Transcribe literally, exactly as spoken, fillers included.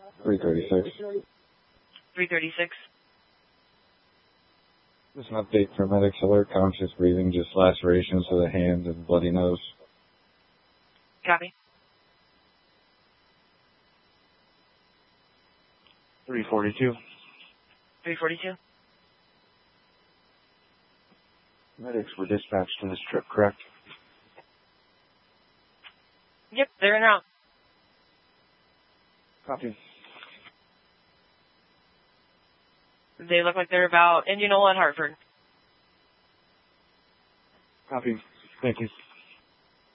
three thirty-six. three thirty-six. Just an update for medics. Alert, conscious breathing, just lacerations to the hands and bloody nose. Copy. three forty-two. three forty-two. Medics were dispatched to this trip, correct? Yep, they're en route. Copy. They look like they're about Indianola and Hartford. Copy. Thank you.